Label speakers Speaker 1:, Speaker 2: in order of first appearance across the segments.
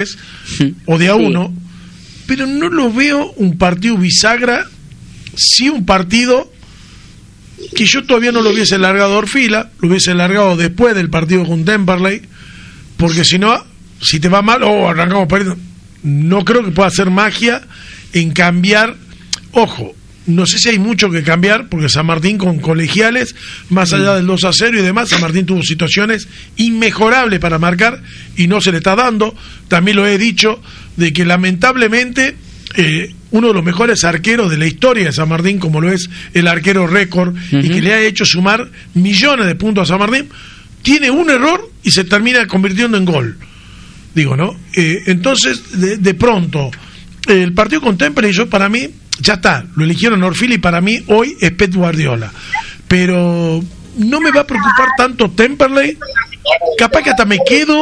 Speaker 1: o de a uno, pero no lo veo un partido bisagra, sí un partido que yo todavía no lo hubiese largado a Orfila, lo hubiese largado después del partido con Temperley, porque si no, si te va mal, arrancamos perdiendo. No creo que pueda hacer magia en cambiar. Ojo, no sé si hay mucho que cambiar, porque San Martín con Colegiales, más allá del 2-0 y demás, San Martín tuvo situaciones inmejorables para marcar y no se le está dando. También lo he dicho, de que lamentablemente uno de los mejores arqueros de la historia de San Martín, como lo es el arquero récord, y que le ha hecho sumar millones de puntos a San Martín, tiene un error y se termina convirtiendo en gol. Digo, ¿no? Entonces, de pronto, el partido con Temperley, yo para mí, ya está, lo eligieron Orfila y para mí hoy es Pep Guardiola. Pero no me va a preocupar tanto Temperley, capaz que hasta me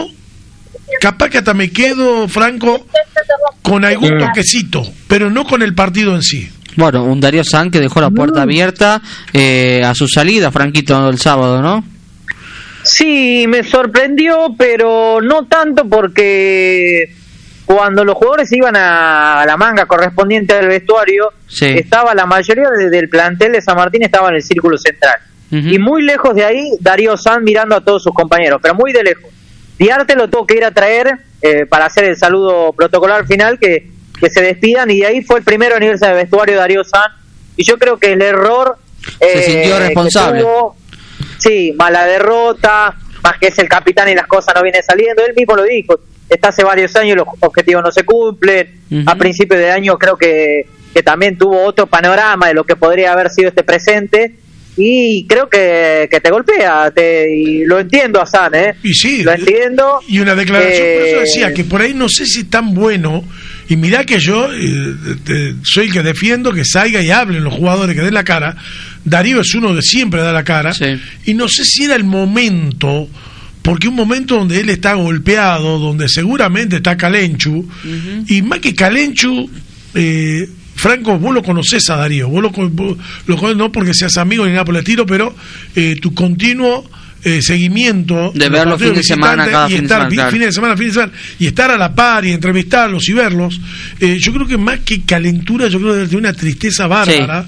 Speaker 1: quedo, Franco, con algún toquecito, pero no con el partido en sí.
Speaker 2: Bueno, un Darío Sanz que dejó la puerta abierta a su salida, Franquito, el sábado, ¿no?
Speaker 3: Sí, me sorprendió, pero no tanto, porque cuando los jugadores iban a la manga correspondiente al vestuario, estaba la mayoría del plantel de San Martín estaba en el círculo central. Y muy lejos de ahí, Darío Sanz mirando a todos sus compañeros, pero muy de lejos. Diarte lo tuvo que ir a traer para hacer el saludo protocolar final, que se despidan, y de ahí fue el primero en irse de vestuario Darío Sanz, y yo creo que el error
Speaker 2: se sintió responsable.
Speaker 3: Sí, mala derrota, más que es el capitán y las cosas no vienen saliendo. Él mismo lo dijo, está hace varios años, los objetivos no se cumplen. A principios de año creo que también tuvo otro panorama de lo que podría haber sido este presente, y creo que te golpea, y lo entiendo a San,
Speaker 1: y sí,
Speaker 3: lo entiendo.
Speaker 1: Y una declaración, por eso decía que por ahí no sé si es tan bueno, y mirá que yo soy el que defiendo que salga y hablen los jugadores, que den la cara. Darío es uno que siempre da la cara, y no sé si era el momento, porque un momento donde él está golpeado, donde seguramente está Calenchu, y más que Calenchu, Franco, vos lo conocés a Darío, vos lo conocés, no porque seas amigo ni nada por el estilo, pero tu continuo seguimiento
Speaker 2: de verlos fin de semana, cada
Speaker 1: y
Speaker 2: fin
Speaker 1: estar
Speaker 2: de semana,
Speaker 1: fin de semana, y estar a la par y entrevistarlos y verlos, yo creo que más que calentura, yo creo que de una tristeza bárbara.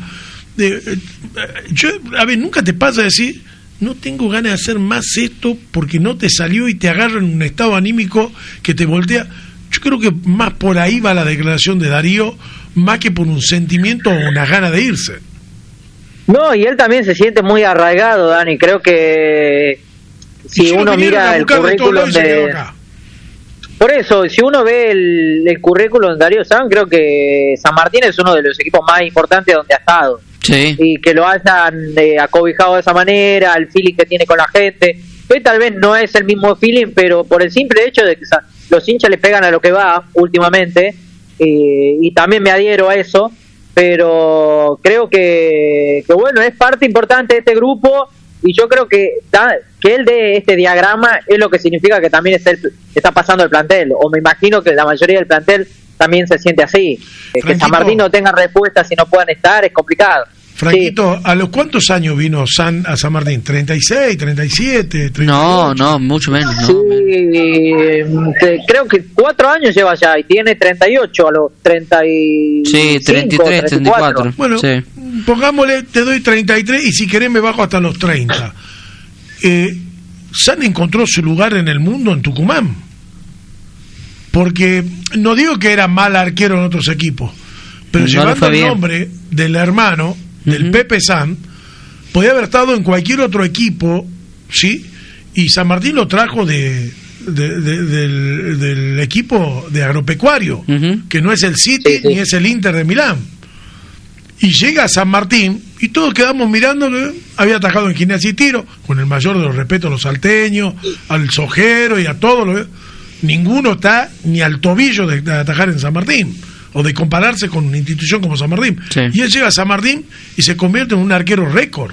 Speaker 1: A ver, nunca te pasa decir, no tengo ganas de hacer más esto porque no te salió, y te agarra en un estado anímico que te voltea. Yo creo que más por ahí va la declaración de Darío, más que por un sentimiento o una gana de irse.
Speaker 3: No, y él también se siente muy arraigado, Dani. Creo que si uno mira el currículum por eso, si uno ve el currículum de Darío Sanz, creo que San Martín es uno de los equipos más importantes donde ha estado. Y que lo hayan acobijado de esa manera, el feeling que tiene con la gente. Hoy tal vez no es el mismo feeling, pero por el simple hecho de que los hinchas le pegan a lo que va últimamente, y también me adhiero a eso, pero creo que bueno, es parte importante de este grupo, y yo creo que él dé este diagrama es lo que significa que también está pasando el plantel, o me imagino que la mayoría del plantel también se siente así. Que San Martín no tenga respuestas y no puedan estar es complicado.
Speaker 1: Franquito, ¿a los cuántos años vino a San Martín? ¿36, 37, 38?
Speaker 2: No, mucho menos.
Speaker 3: Creo que 4 años lleva ya, y tiene 38 a los 35.
Speaker 2: Sí, 33, 34.
Speaker 1: Bueno, pongámosle, te doy 33, y si querés me bajo hasta los 30. San encontró su lugar en el mundo en Tucumán. Porque no digo que era mal arquero en otros equipos, pero llevando el nombre del hermano del Pepe San, podía haber estado en cualquier otro equipo, ¿sí? Y San Martín lo trajo del equipo de agropecuario, que no es el City ni es el Inter de Milán. Y llega a San Martín y todos quedamos mirando que había atajado en Gimnasia y Tiro, con el mayor de los respetos a los salteños, al Sojero y a todos. Ninguno está ni al tobillo de atajar en San Martín, o de compararse con una institución como San Martín. Y él llega a San Martín y se convierte en un arquero récord.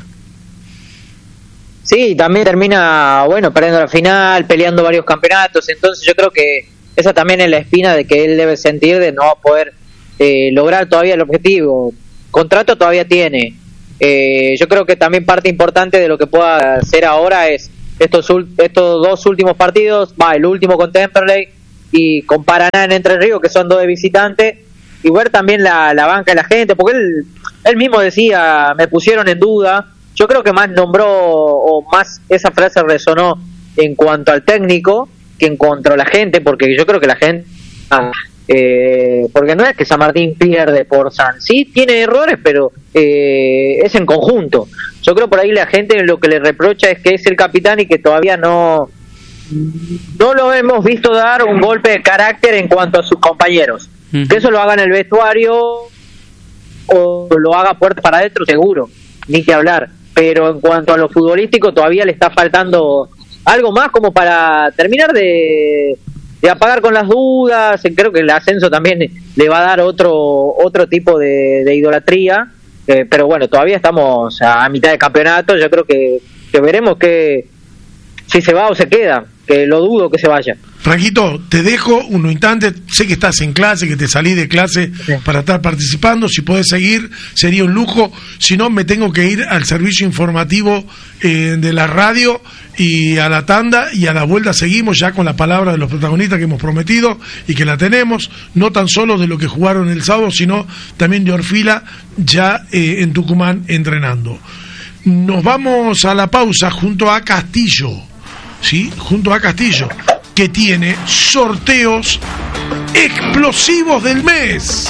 Speaker 3: Sí, también termina, perdiendo la final, peleando varios campeonatos. Entonces yo creo que esa también es la espina de que él debe sentir, de no poder lograr todavía el objetivo. Contrato todavía tiene. Yo creo que también parte importante de lo que pueda hacer ahora es estos 2 últimos partidos, el último con Temperley, y con Paraná en Entre Ríos, que son 2 de visitante, y ver también la banca de la gente, porque él mismo decía, me pusieron en duda. Yo creo que más nombró, o más esa frase resonó en cuanto al técnico que en cuanto a la gente, porque yo creo que la gente, porque no es que San Martín pierde por San, sí tiene errores, pero es en conjunto. Yo creo por ahí la gente lo que le reprocha es que es el capitán y que todavía no lo hemos visto dar un golpe de carácter en cuanto a sus compañeros. Que eso lo haga en el vestuario o lo haga puertas para adentro, seguro, ni que hablar. Pero en cuanto a lo futbolístico todavía le está faltando algo más como para terminar de apagar con las dudas. Creo que el ascenso también le va a dar otro tipo de idolatría, pero bueno, todavía estamos a mitad de campeonato. Yo creo que veremos que si se va o se queda, que lo dudo que se vaya.
Speaker 1: Franquito, te dejo unos instantes, sé que estás en clase, que te salí de clase para estar participando, si podés seguir sería un lujo, si no me tengo que ir al servicio informativo de la radio y a la tanda, y a la vuelta seguimos ya con la palabra de los protagonistas que hemos prometido y que la tenemos, no tan solo de lo que jugaron el sábado, sino también de Orfila ya en Tucumán entrenando. Nos vamos a la pausa junto a Castillo, ¿sí? Junto a Castillo, que tiene sorteos explosivos del mes.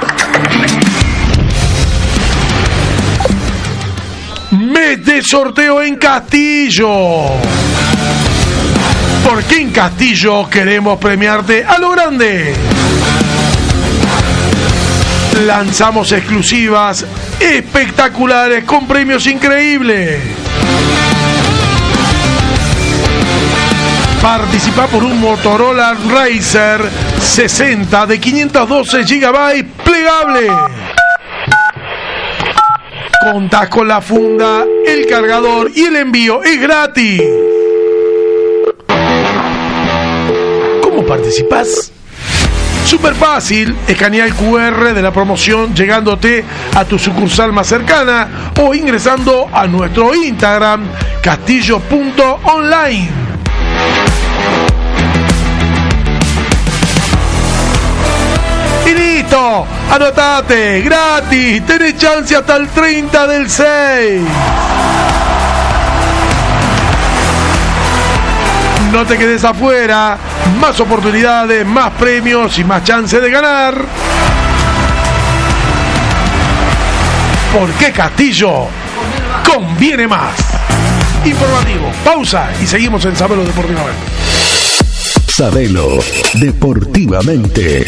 Speaker 1: Mes de sorteo en Castillo. Porque en Castillo queremos premiarte a lo grande. Lanzamos exclusivas espectaculares con premios increíbles. Participa por un Motorola Razr 60 de 512 GB plegable. Contás con la funda, el cargador y el envío es gratis. ¿Cómo participás? Súper fácil, escanea el QR de la promoción llegándote a tu sucursal más cercana o ingresando a nuestro Instagram castillo.online. Y listo, anotate, gratis, tenés chance hasta el 30 del 6. No te quedes afuera, más oportunidades, más premios y más chance de ganar. Porque Castillo conviene más. Informativo, pausa y seguimos en Sabelo Deportivamente.
Speaker 4: Sabelo Deportivamente.